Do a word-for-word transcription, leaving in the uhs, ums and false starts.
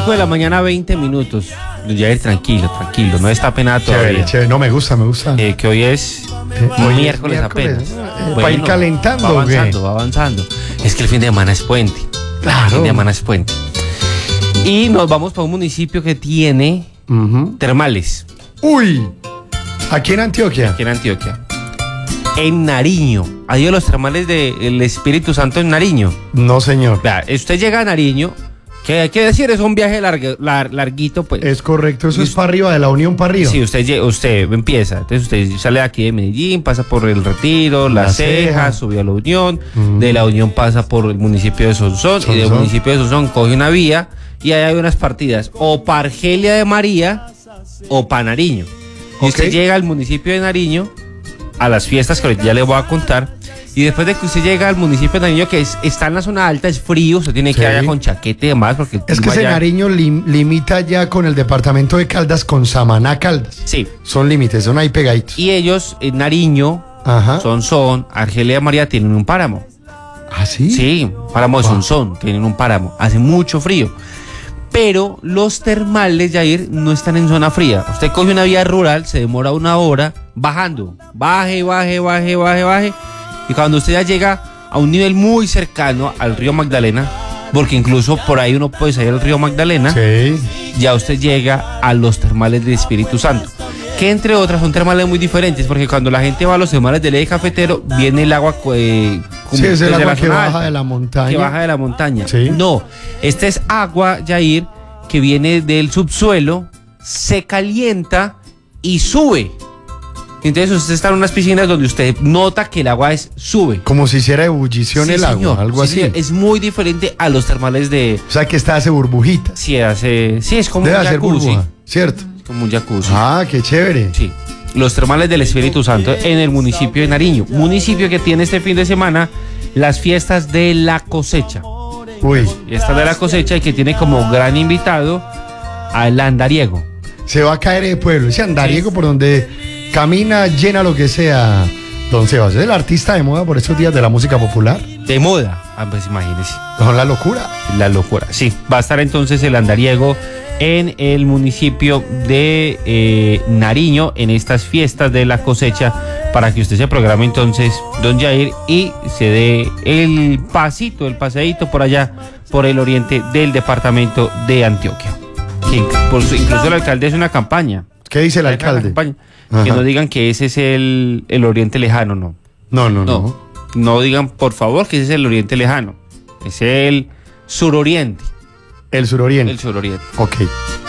cinco de la mañana, veinte minutos. Jair, tranquilo, tranquilo, no está penado todavía. Chévere, chévere, no me gusta, me gusta. Eh, que hoy es Eh, hoy miércoles, es miércoles, apenas. ¿no? Eh, para ir calentando, Va ¿o qué? avanzando, va avanzando. Es que el fin de semana es puente. Claro. El fin de semana es puente. Y nos vamos para un municipio que tiene Ujú. termales, Uy, aquí en Antioquia. aquí en Antioquia. En Nariño. ¿Ha ido a los termales del Espíritu Santo en Nariño? No, señor. Vea, usted llega a Nariño, que hay que decir, es un viaje largo, lar- larguito, pues. Es correcto, eso es para arriba, de la Unión para arriba. Sí, usted, lle- usted empieza, entonces usted sale de aquí de Medellín, pasa por el Retiro, La, La Ceja, Ceja. sube a la Unión, Mm. de la Unión pasa por el municipio de Sonsón, y del Sonsón. municipio de Sonsón coge una vía y ahí hay unas partidas, o para Argelia de María o para Nariño. Y usted Ok. llega al municipio de Nariño, a las fiestas que ahorita ya le voy a contar, y después de que usted llega al municipio de Nariño, que es- está en la zona alta, es frío, usted tiene que Sí. ir allá con chaqueta y demás, porque el Es que clima ese allá- Nariño lim- limita ya con el departamento de Caldas, con Samaná, Caldas. Sí, Son límites, son ahí pegaditos. y ellos, en Nariño, Ajá. Sonsón, Argelia de María tienen un páramo. ¿Ah, sí? Sí, páramo de Wow. Sonsón, tienen un páramo. Hace mucho frío. Pero los termales, Jair, no están en zona fría. Usted coge una vía rural, se demora una hora bajando. Baje, baje, baje, baje, baje. Y cuando usted ya llega a un nivel muy cercano al río Magdalena, porque incluso por ahí uno puede salir al río Magdalena, Sí. ya usted llega a los termales del Espíritu Santo, que entre otras son termales muy diferentes, porque cuando la gente va a los termales del eje cafetero, viene el agua eh, como Sí, es el desde agua la que zona baja alta, de la montaña. que baja de la montaña. Sí. No, este es agua, Jair, que viene del subsuelo, se calienta y sube. Entonces usted está en unas piscinas donde usted nota que el agua es sube. Como si hiciera ebullición Sí, el agua, señor, algo sí, así. señor. Es muy diferente a los termales de... O sea que esta hace burbujitas. Sí, hace, sí es como Debe un hacer jacuzzi. burbuja, ¿cierto? Como un jacuzzi. Ah, qué chévere. Sí, los termales del Espíritu Santo en el municipio de Nariño, municipio que tiene este fin de semana las fiestas de la cosecha. Uy, Fiestas de la cosecha y que tiene como gran invitado al andariego. se va a caer el pueblo. Ese andariego por donde camina, llena lo que sea. Don Sebas es el artista de moda por estos días de la música popular. De moda, ah, pues imagínese, Son la locura. la locura. Sí, va a estar entonces el andariego en el municipio de eh, Nariño en estas fiestas de la cosecha para que usted se programe entonces, don Jair, y se dé el pasito, el paseíto por allá, por el oriente del departamento de Antioquia. Que inc- por su- incluso el alcalde hace una campaña. ¿Qué dice el Hace una alcalde? campaña, Ajá. que no digan que ese es el, el oriente lejano, no. No, no, no. No, no digan por favor que ese es el oriente lejano. Es el suroriente. El suroriente. El suroriente. Ok.